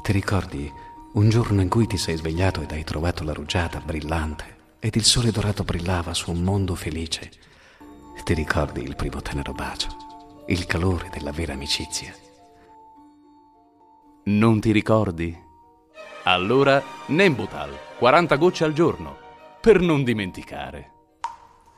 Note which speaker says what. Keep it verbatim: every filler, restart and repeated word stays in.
Speaker 1: Ti ricordi un giorno in cui ti sei svegliato ed hai trovato la rugiada brillante ed il sole dorato brillava su un mondo felice? Ti ricordi il primo tenero bacio, il calore della vera amicizia?
Speaker 2: Non ti ricordi? Allora, Nembutal, quaranta gocce al giorno, per non dimenticare.